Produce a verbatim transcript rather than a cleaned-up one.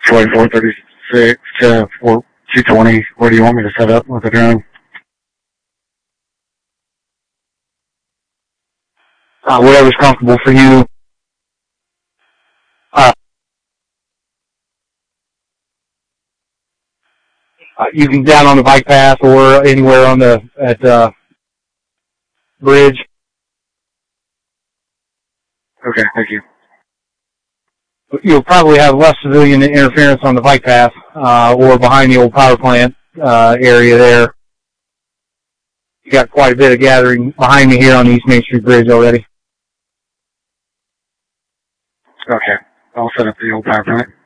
Detroit four thirty-six to two twenty. Where do you want me to set up with the drone? Uh, whatever's comfortable for you. Uh, uh, you can down on the bike path or anywhere on the at uh, bridge. Okay, thank you. You'll probably have less civilian interference on the bike path uh, or behind the old power plant uh, area there. You got quite a bit of gathering behind me here on the East Main Street Bridge already. Okay, I'll set up the old power plant.